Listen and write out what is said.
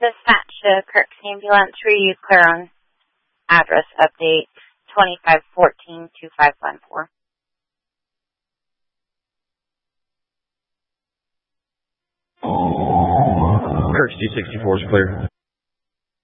Dispatch to Kirk's ambulance. Were you clear on address update 2514-2514? Kirk's D64 is clear.